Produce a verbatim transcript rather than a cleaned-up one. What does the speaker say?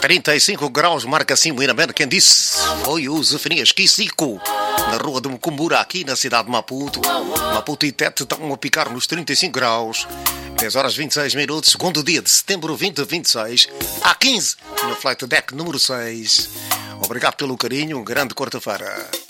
trinta e cinco graus, marca assim o Iramen. Quem disse foi o Zefanias Kisico, na rua de Mucumbura, aqui na cidade de Maputo. Maputo e Tete estão a picar nos trinta e cinco graus. dez horas e vinte e seis minutos, segundo dia de setembro vinte vinte e seis, há quinze, no Flight Deck número seis. Obrigado pelo carinho, grande quarta-feira.